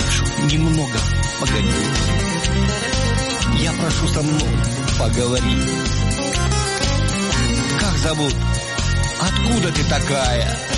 прошу, немного погоди. Я прошу со мной поговори. Как зовут? Откуда ты такая?